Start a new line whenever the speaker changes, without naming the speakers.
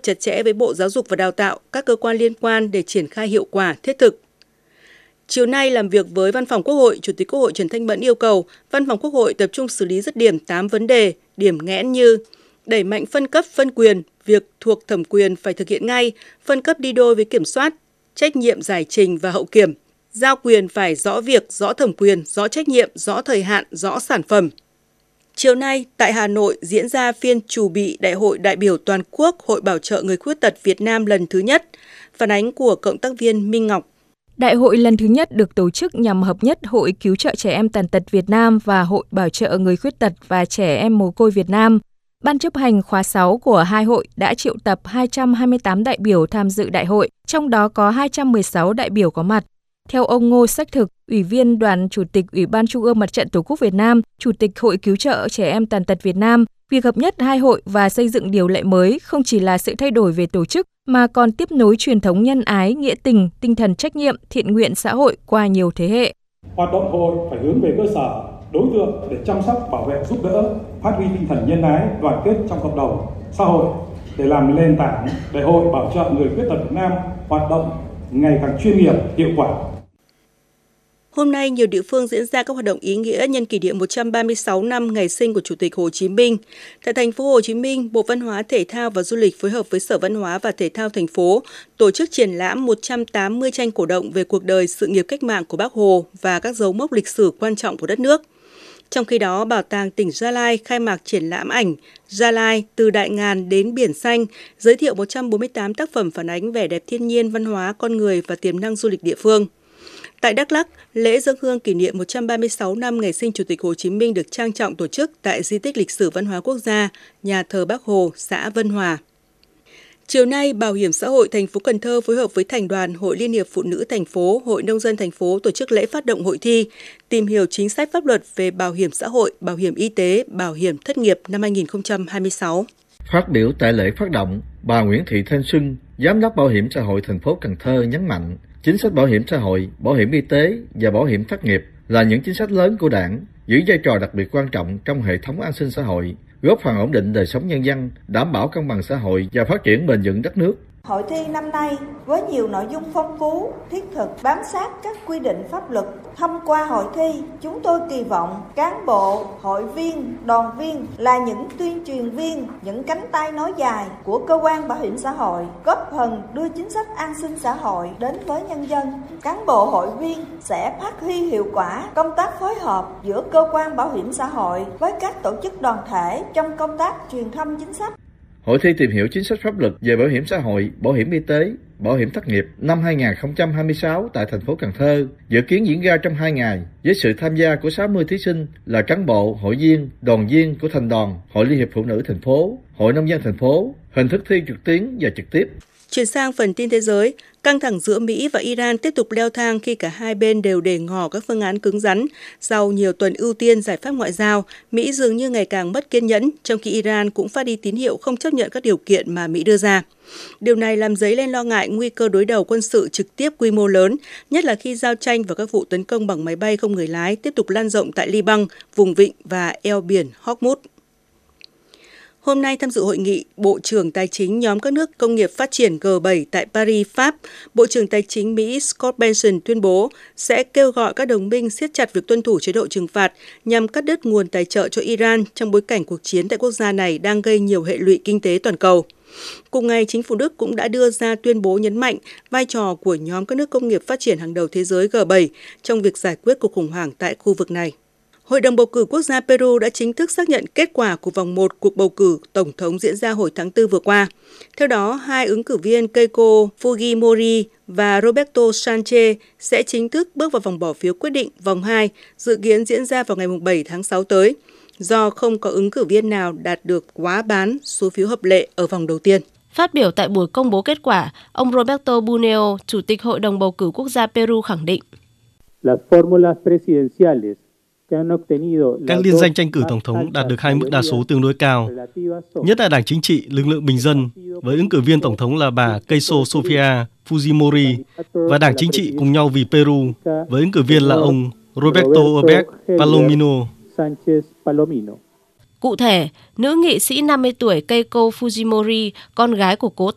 chặt chẽ với Bộ Giáo dục và Đào tạo, các cơ quan liên quan để triển khai hiệu quả, thiết thực. Chiều nay làm việc với Văn phòng Quốc hội, Chủ tịch Quốc hội Trần Thanh Mẫn yêu cầu Văn phòng Quốc hội tập trung xử lý dứt điểm 8 vấn đề, điểm nghẽn như đẩy mạnh phân cấp phân quyền, việc thuộc thẩm quyền phải thực hiện ngay, phân cấp đi đôi với kiểm soát, trách nhiệm giải trình và hậu kiểm, giao quyền phải rõ việc, rõ thẩm quyền, rõ trách nhiệm, rõ thời hạn, rõ sản phẩm. Chiều nay, tại Hà Nội diễn ra phiên chủ bị Đại hội đại biểu toàn quốc Hội Bảo trợ Người Khuyết tật Việt Nam lần thứ nhất. Phản ánh của cộng tác viên Minh Ngọc.
Đại hội lần thứ nhất được tổ chức nhằm hợp nhất Hội Cứu trợ Trẻ Em Tàn tật Việt Nam và Hội Bảo trợ Người Khuyết tật và Trẻ Em Mồ côi Việt Nam. Ban chấp hành khóa 6 của hai hội đã triệu tập 228 đại biểu tham dự đại hội, trong đó có 216 đại biểu có mặt. Theo ông Ngô Sách Thực, Ủy viên Đoàn Chủ tịch Ủy ban Trung ương Mặt trận Tổ quốc Việt Nam, Chủ tịch Hội Cứu trợ Trẻ Em Tàn tật Việt Nam, việc hợp nhất hai hội và xây dựng điều lệ mới không chỉ là sự thay đổi về tổ chức mà còn tiếp nối truyền thống nhân ái, nghĩa tình, tinh thần trách nhiệm, thiện nguyện xã hội qua nhiều thế hệ.
Hoạt động hội phải hướng về cơ sở, đối tượng để chăm sóc, bảo vệ, giúp đỡ, phát huy tinh thần nhân ái, đoàn kết trong cộng đồng, xã hội để làm nền tảng để Hội Bảo trợ Người Khuyết tật Việt Nam hoạt động ngày càng chuyên nghiệp, hiệu quả.
Hôm nay, nhiều địa phương diễn ra các hoạt động ý nghĩa nhân kỷ niệm 136 năm ngày sinh của Chủ tịch Hồ Chí Minh. Tại thành phố Hồ Chí Minh, Bộ Văn hóa, Thể thao và Du lịch phối hợp với Sở Văn hóa và Thể thao thành phố tổ chức triển lãm 180 tranh cổ động về cuộc đời sự nghiệp cách mạng của Bác Hồ và các dấu mốc lịch sử quan trọng của đất nước. Trong khi đó, Bảo tàng tỉnh Gia Lai khai mạc triển lãm ảnh Gia Lai từ Đại Ngàn đến Biển Xanh, giới thiệu 148 tác phẩm phản ánh vẻ đẹp thiên nhiên, văn hóa, con người và tiềm năng du lịch địa phương. Tại Đắk Lắk, lễ dâng hương kỷ niệm 136 năm ngày sinh Chủ tịch Hồ Chí Minh được trang trọng tổ chức tại Di tích Lịch sử Văn hóa Quốc gia, nhà thờ Bác Hồ, xã Vân Hòa. Chiều nay, Bảo hiểm xã hội thành phố Cần Thơ phối hợp với Thành đoàn, Hội Liên hiệp Phụ nữ thành phố, Hội nông dân thành phố tổ chức lễ phát động hội thi tìm hiểu chính sách pháp luật về bảo hiểm xã hội, bảo hiểm y tế, bảo hiểm thất nghiệp năm 2026.
Phát biểu tại lễ phát động, bà Nguyễn Thị Thanh Xuân, Giám đốc Bảo hiểm xã hội thành phố Cần Thơ nhấn mạnh, chính sách bảo hiểm xã hội, bảo hiểm y tế và bảo hiểm thất nghiệp là những chính sách lớn của Đảng, giữ vai trò đặc biệt quan trọng trong hệ thống an sinh xã hội, góp phần ổn định đời sống nhân dân, đảm bảo cân bằng xã hội và phát triển bền vững đất nước.
Hội thi năm nay với nhiều nội dung phong phú, thiết thực, bám sát các quy định pháp luật. Thông qua hội thi, chúng tôi kỳ vọng cán bộ, hội viên, đoàn viên là những tuyên truyền viên, những cánh tay nối dài của cơ quan bảo hiểm xã hội, góp phần đưa chính sách an sinh xã hội đến với nhân dân. Cán bộ hội viên sẽ phát huy hiệu quả công tác phối hợp giữa cơ quan bảo hiểm xã hội với các tổ chức đoàn thể trong công tác truyền thông chính sách.
Hội thi tìm hiểu chính sách pháp luật về bảo hiểm xã hội, bảo hiểm y tế, bảo hiểm thất nghiệp năm 2026 tại thành phố Cần Thơ dự kiến diễn ra trong 2 ngày với sự tham gia của 60 thí sinh là cán bộ, hội viên, đoàn viên của thành đoàn, Hội Liên hiệp Phụ nữ thành phố, Hội nông dân thành phố, hình thức thi trực tuyến và trực tiếp.
Chuyển sang phần tin thế giới, căng thẳng giữa Mỹ và Iran tiếp tục leo thang khi cả hai bên đều để ngỏ các phương án cứng rắn. Sau nhiều tuần ưu tiên giải pháp ngoại giao, Mỹ dường như ngày càng mất kiên nhẫn, trong khi Iran cũng phát đi tín hiệu không chấp nhận các điều kiện mà Mỹ đưa ra. Điều này làm dấy lên lo ngại nguy cơ đối đầu quân sự trực tiếp quy mô lớn, nhất là khi giao tranh và các vụ tấn công bằng máy bay không người lái tiếp tục lan rộng tại Liban, vùng vịnh và eo biển Hormuz. Hôm nay tham dự hội nghị Bộ trưởng Tài chính nhóm các nước công nghiệp phát triển G7 tại Paris, Pháp, Bộ trưởng Tài chính Mỹ Scott Bessent tuyên bố sẽ kêu gọi các đồng minh siết chặt việc tuân thủ chế độ trừng phạt nhằm cắt đứt nguồn tài trợ cho Iran trong bối cảnh cuộc chiến tại quốc gia này đang gây nhiều hệ lụy kinh tế toàn cầu. Cùng ngày, chính phủ Đức cũng đã đưa ra tuyên bố nhấn mạnh vai trò của nhóm các nước công nghiệp phát triển hàng đầu thế giới G7 trong việc giải quyết cuộc khủng hoảng tại khu vực này. Hội đồng bầu cử quốc gia Peru đã chính thức xác nhận kết quả của vòng 1 cuộc bầu cử tổng thống diễn ra hồi tháng 4 vừa qua. Theo đó, hai ứng cử viên Keiko Fujimori và Roberto Sanchez sẽ chính thức bước vào vòng bỏ phiếu quyết định vòng 2, dự kiến diễn ra vào ngày 7 tháng 6 tới, do không có ứng cử viên nào đạt được quá bán số phiếu hợp lệ ở vòng đầu tiên.
Phát biểu tại buổi công bố kết quả, ông Roberto Buneo, Chủ tịch Hội đồng bầu cử quốc gia Peru khẳng định.
Các liên danh tranh cử tổng thống đạt được hai mức đa số tương đối cao, nhất là Đảng Chính trị Lực lượng Bình dân, với ứng cử viên tổng thống là bà Keiko Sofia Fujimori, và Đảng Chính trị Cùng nhau vì Peru, với ứng cử viên là ông Roberto Orbech Palomino.
Cụ thể, nữ nghị sĩ 50 tuổi Keiko Fujimori, con gái của cố